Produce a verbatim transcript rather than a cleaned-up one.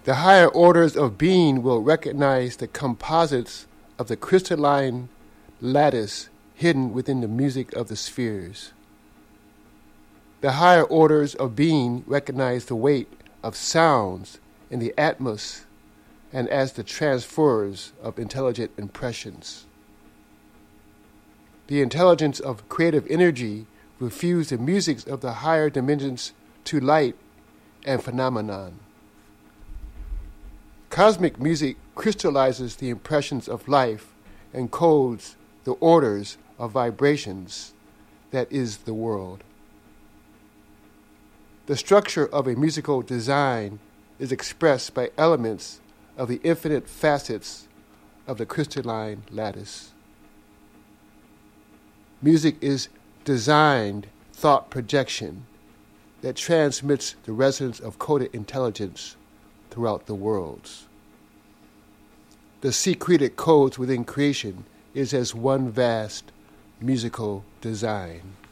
The higher orders of being will recognize the composites of the crystalline lattice hidden within the music of the spheres. The higher orders of being recognize the weight of sounds in the atmos and as the transferers of intelligent impressions. The intelligence of creative energy will fuse the musics of the higher dimensions to light and phenomenon. Cosmic music crystallizes the impressions of life and codes the orders of vibrations that is the world. The structure of a musical design is expressed by elements of the infinite facets of the crystalline lattice. Music is designed thought projection that transmits the resonance of coded intelligence throughout the worlds. The secreted codes within creation is as one vast musical design.